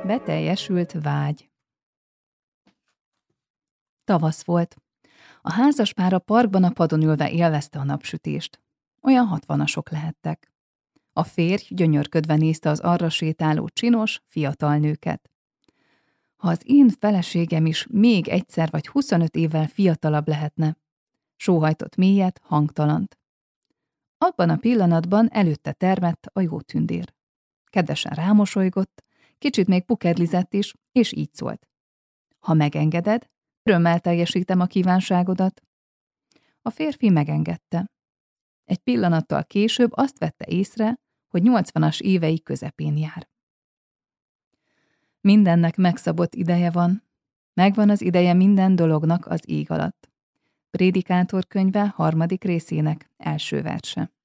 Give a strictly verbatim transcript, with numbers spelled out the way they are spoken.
Beteljesült vágy. Tavasz volt. A házaspár a parkban a padon ülve élvezte a napsütést. Olyan hatvanasok lehettek. A férj gyönyörködve nézte az arra sétáló csinos, fiatal nőket. Ha az én feleségem is még egyszer vagy huszonöt évvel fiatalabb lehetne. Sóhajtott mélyet, hangtalant. Abban a pillanatban előtte termett a jó tündér. Kedvesen rámosolygott, kicsit még pukedlizett is, és így szólt. Ha megengeded, örömmel teljesítem a kívánságodat. A férfi megengedte. Egy pillanattal később azt vette észre, hogy nyolcvanas évei közepén jár. Mindennek megszabott ideje van. Megvan az ideje minden dolognak az ég alatt. Prédikátor könyve harmadik részének első verse.